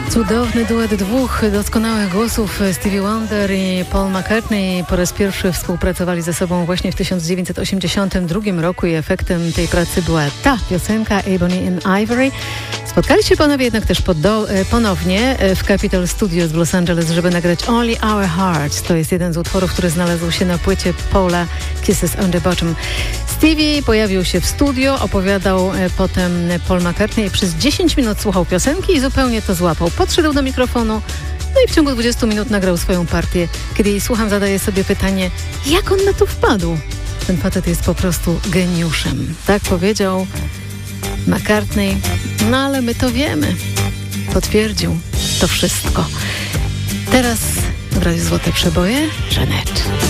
Cudowny duet dwóch doskonałych głosów, Stevie Wonder i Paul McCartney, po raz pierwszy współpracowali ze sobą właśnie w 1982 roku i efektem tej pracy była ta piosenka Ebony and Ivory. Spotkali się panowie jednak też ponownie w Capitol Studios w Los Angeles, żeby nagrać Only Our Hearts. To jest jeden z utworów, który znalazł się na płycie Paula Kisses on the Bottom. Stevie pojawił się w studio, opowiadał potem Paul McCartney i przez 10 minut słuchał piosenki i zupełnie to złapał. Podszedł do mikrofonu, no i w ciągu 20 minut nagrał swoją partię. Kiedy jej słucham, zadaję sobie pytanie, jak on na to wpadł? Ten facet jest po prostu geniuszem. Tak powiedział McCartney, no ale my to wiemy. Potwierdził to wszystko. Teraz w Radiu Złote Przeboje Żanet.